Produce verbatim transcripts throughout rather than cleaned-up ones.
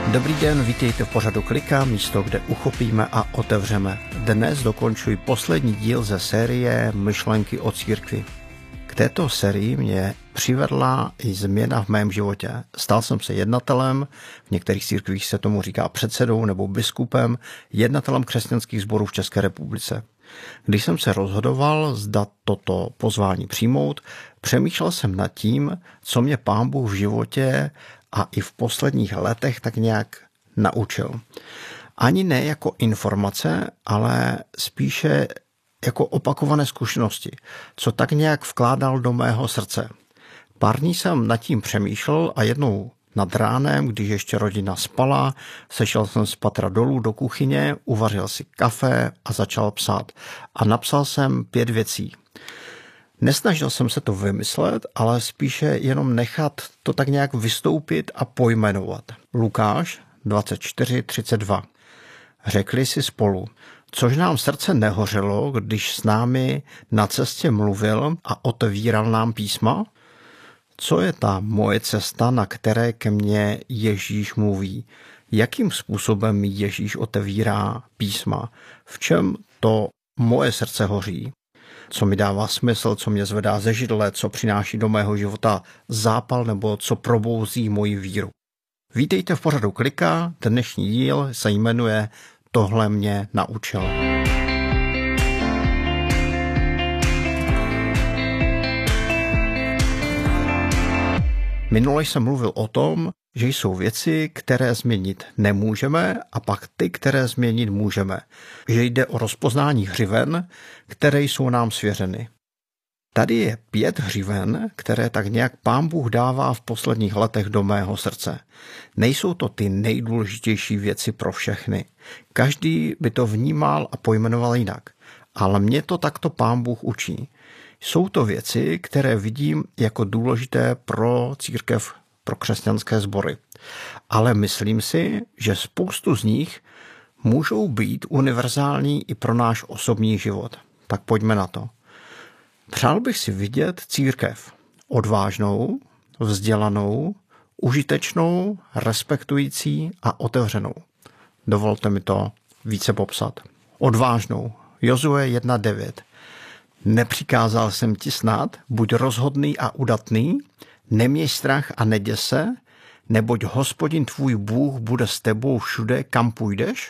Dobrý den, vítejte v pořadu Klika, místo, kde uchopíme a otevřeme. Dnes dokončuji poslední díl ze série Myšlenky o církvi. K této sérii mě přivedla i změna v mém životě. Stal jsem se jednatelem, v některých církvích se tomu říká předsedou nebo biskupem, jednatelem křesťanských sborů v České republice. Když jsem se rozhodoval, zda toto pozvání přijmout, přemýšlel jsem nad tím, co mě Pán Bůh v životě a i v posledních letech tak nějak naučil. Ani ne jako informace, ale spíše jako opakované zkušenosti, co tak nějak vkládal do mého srdce. Pár dní jsem nad tím přemýšlel a jednou nad ránem, když ještě rodina spala, sešel jsem z patra dolů do kuchyně, uvařil si kafe a začal psát. A napsal jsem pět věcí. Nesnažil jsem se to vymyslet, ale spíše jenom nechat to tak nějak vystoupit a pojmenovat. Lukáš dvacet čtyři třicet dva. Řekli si spolu, což nám srdce nehořelo, když s námi na cestě mluvil a otevíral nám písma? Co je ta moje cesta, na které ke mně Ježíš mluví? Jakým způsobem mi Ježíš otevírá písma? V čem to moje srdce hoří? Co mi dává smysl, co mě zvedá ze židle, co přináší do mého života zápal nebo co probouzí moji víru? Vítejte v pořadu Klika, dnešní díl se jmenuje Tohle mě naučil. Minule jsem mluvil o tom, že jsou věci, které změnit nemůžeme a pak ty, které změnit můžeme. Že jde o rozpoznání hřiven, které jsou nám svěřeny. Tady je pět hřiven, které tak nějak Pán Bůh dává v posledních letech do mého srdce. Nejsou to ty nejdůležitější věci pro všechny. Každý by to vnímal a pojmenoval jinak. Ale mě to takto Pán Bůh učí. Jsou to věci, které vidím jako důležité pro církev, pro křesťanské sbory. Ale myslím si, že spoustu z nich můžou být univerzální i pro náš osobní život. Tak pojďme na to. Přál bych si vidět církev odvážnou, vzdělanou, užitečnou, respektující a otevřenou. Dovolte mi to více popsat. Odvážnou. Jozue jedna devět. Nepřikázal jsem ti snad, buď rozhodný a udatný, neměj strach a neděs se, neboť Hospodin tvůj Bůh bude s tebou všude, kam půjdeš.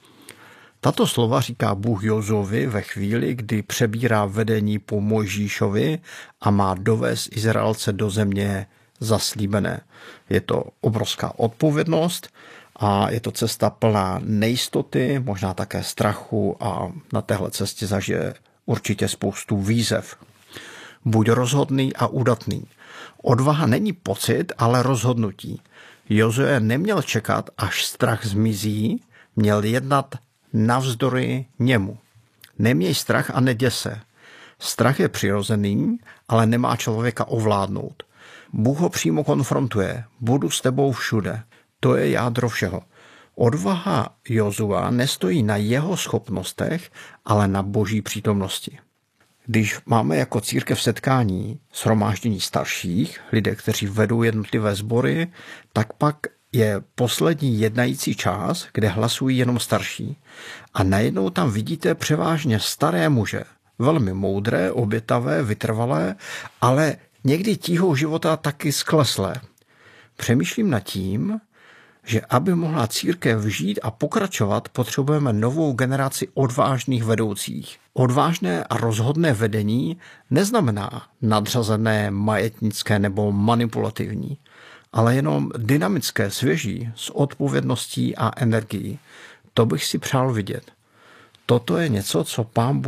Tato slova říká Bůh Jozuovi ve chvíli, kdy přebírá vedení po Mojžíšovi a má dovést Izraelce do země zaslíbené. Je to obrovská odpovědnost a je to cesta plná nejistoty, možná také strachu a na téhle cestě zažije určitě spoustu výzev. Buď rozhodný a udatný. Odvaha není pocit, ale rozhodnutí. Jozue neměl čekat, až strach zmizí, měl jednat navzdory němu. Neměj strach a neděs se. Strach je přirozený, ale nemá člověka ovládnout. Bůh ho přímo konfrontuje. Budu s tebou všude. To je jádro všeho. Odvaha Jozua nestojí na jeho schopnostech, ale na boží přítomnosti. Když máme jako církev setkání shromáždění starších, lidé, kteří vedou jednotlivé sbory, tak pak je poslední jednající čas, kde hlasují jenom starší. A najednou tam vidíte převážně staré muže, velmi moudré, obětavé, vytrvalé, ale někdy tíhou života taky skleslé. Přemýšlím nad tím, že aby mohla církev žít a pokračovat, potřebujeme novou generaci odvážných vedoucích. Odvážné a rozhodné vedení neznamená nadřazené, majetnické nebo manipulativní, ale jenom dynamické, svěží, s odpovědností a energií. To bych si přál vidět. Toto je něco, co Pán Bůh